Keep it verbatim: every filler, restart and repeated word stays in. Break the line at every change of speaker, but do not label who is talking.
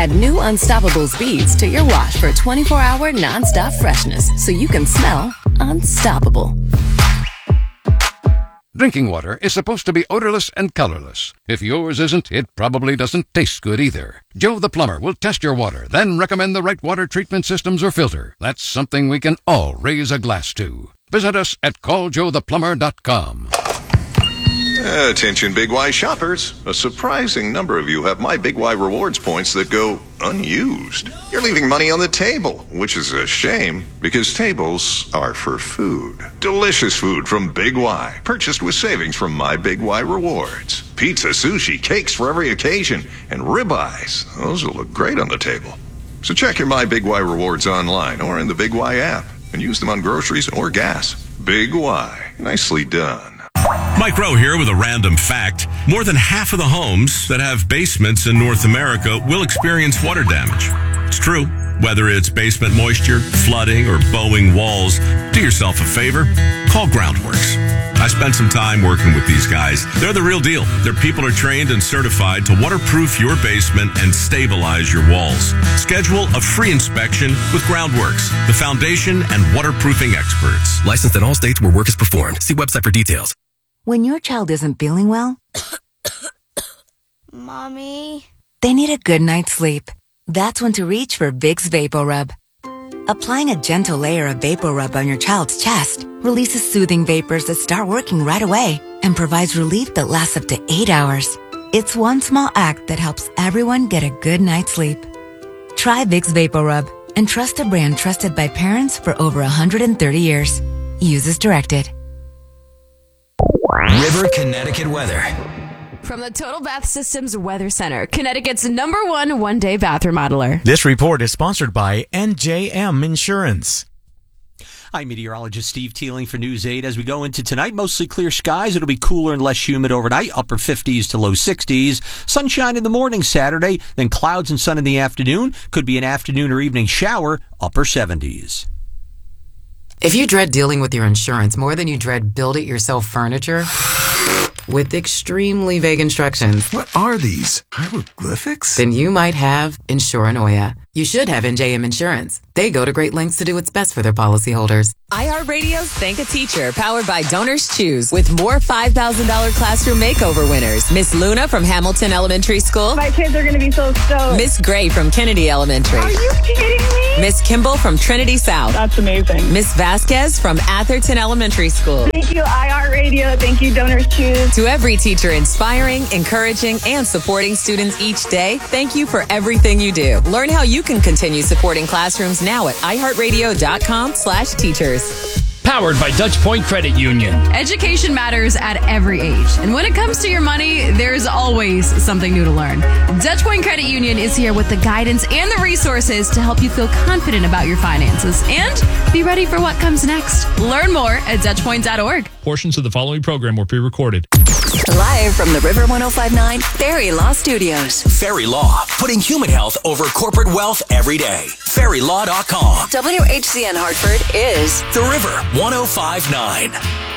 Add new Unstoppables beads to your wash for twenty-four hour non-stop freshness so you can smell unstoppable.
Drinking water is supposed to be odorless and colorless. If yours isn't, it probably doesn't taste good either. Joe the Plumber will test your water, then recommend the right water treatment systems or filter. That's something we can all raise a glass to. Visit us at call joe the plumber dot com.
Attention Big Y shoppers. A surprising number of you have My Big Y Rewards points that go unused. You're leaving money on the table, which is a shame because tables are for food. Delicious food from Big Y, purchased with savings from My Big Y Rewards. Pizza, sushi, cakes for every occasion, and ribeyes. Those will look great on the table. So check your My Big Y Rewards online or in the Big Y app and use them on groceries or gas. Big Y. Nicely done.
Mike Rowe here with a random fact. More than half of the homes that have basements in North America will experience water damage. It's true. Whether it's basement moisture, flooding, or bowing walls, do yourself a favor. Call Groundworks. I spent some time working with these guys. They're the real deal. Their people are trained and certified to waterproof your basement and stabilize your walls. Schedule a free inspection with Groundworks, the foundation and waterproofing experts.
Licensed in all states where work is performed. See website for details.
When your child isn't feeling well,
Mommy,
they need a good night's sleep. That's when to reach for Vicks VapoRub. Applying a gentle layer of VapoRub on your child's chest releases soothing vapors that start working right away and provides relief that lasts up to eight hours. It's one small act that helps everyone get a good night's sleep. Try Vicks VapoRub and trust a brand trusted by parents for over one hundred thirty years. Use as directed.
River Connecticut weather.
From the Total Bath Systems Weather Center, Connecticut's number one one-day bath remodeler.
This report is sponsored by N J M Insurance.
I'm meteorologist Steve Teeling for News eight. As we go into tonight, mostly clear skies. It'll be cooler and less humid overnight, upper fifties to low sixties. Sunshine in the morning Saturday, then clouds and sun in the afternoon. Could be an afternoon or evening shower, upper seventies.
If you dread dealing with your insurance more than you dread build-it-yourself furniture with extremely vague instructions.
What are these? Hieroglyphics?
Then you might have Insuranoia. You should have N J M Insurance. They go to great lengths to do what's best for their policyholders.
iHeartRadio's Thank a Teacher, powered by Donors Choose, with more five thousand dollars classroom makeover winners. Miss Luna from Hamilton Elementary School.
My kids are going to be so stoked.
Miss Gray from Kennedy Elementary.
Are you kidding me?
Miss Kimball from Trinity South.
That's amazing.
Miss Vasquez from Atherton Elementary School.
Thank you, iHeartRadio. Thank you, Donors Choose.
To every teacher inspiring, encouraging, and supporting students each day, thank you for everything you do. Learn how you can continue supporting classrooms now at i heart radio dot com slash teachers.
Powered by Dutch Point Credit Union.
Education matters at every age. And when it comes to your money, there's always something new to learn. Dutch Point Credit Union is here with the guidance and the resources to help you feel confident about your finances and be ready for what comes next. Learn more at dutch point dot org.
Portions of the following program were pre-recorded.
Live from the River one oh five point nine Ferry Law Studios.
Ferry Law, putting human health over corporate wealth every day. ferry law dot com.
W H C N Hartford is
The River one oh five point nine.